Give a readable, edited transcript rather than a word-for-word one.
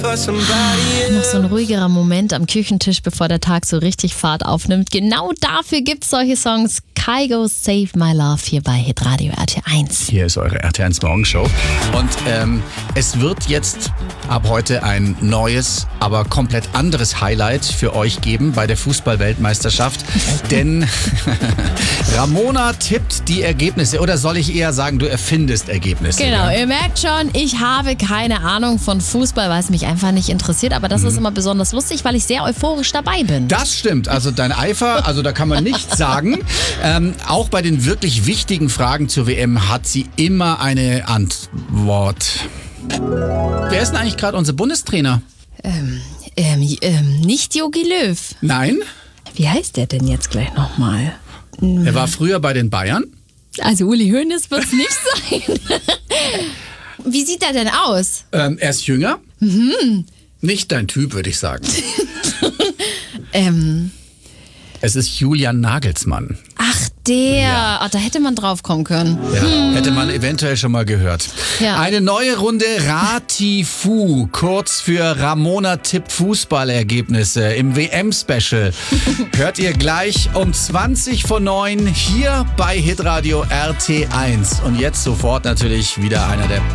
Noch so ein ruhigerer Moment am Küchentisch, bevor der Tag so richtig Fahrt aufnimmt. Genau dafür gibt's solche Songs. Kygo Save My Love hier bei Hitradio RT1. Hier ist eure RT1 Morgenshow. Und es wird jetzt ab heute ein neues, aber komplett anderes Highlight für euch geben bei der Fußball-Weltmeisterschaft. Denn Ramona tippt die Ergebnisse. Oder soll ich eher sagen, du erfindest Ergebnisse? Genau, Ja? ihr merkt schon, ich habe keine Ahnung von Fußball, weil es mich einfach nicht interessiert. Aber das ist immer besonders lustig, weil ich sehr euphorisch dabei bin. Das stimmt. Also dein Eifer, also da kann man nichts sagen. Auch bei den wirklich wichtigen Fragen zur WM hat sie immer eine Antwort. Wer ist denn eigentlich gerade unser Bundestrainer? Nicht Jogi Löw. Nein, Wie heißt der denn jetzt gleich nochmal? er war früher bei den Bayern. Also Uli Hoeneß wird es nicht sein. Wie sieht er denn aus? Er ist jünger. Nicht dein Typ, würde ich sagen. Es ist Julian Nagelsmann. Ach, der. Ach, da hätte man drauf kommen können. Ja, hätte man eventuell schon mal gehört. Ja. Eine neue Runde Ratifu, kurz für Ramona tippt Fußballergebnisse im WM-Special. Hört ihr gleich um 20:09 hier bei Hitradio RT1. Und jetzt sofort natürlich wieder einer der